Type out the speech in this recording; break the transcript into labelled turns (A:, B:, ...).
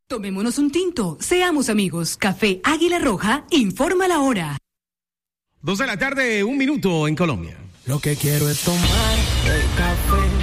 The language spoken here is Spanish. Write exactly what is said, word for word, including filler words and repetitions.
A: Tomémonos un tinto, seamos amigos. Café Águila Roja informa la hora.
B: Dos de la tarde, un minuto en Colombia.
C: Lo que quiero es tomar el café.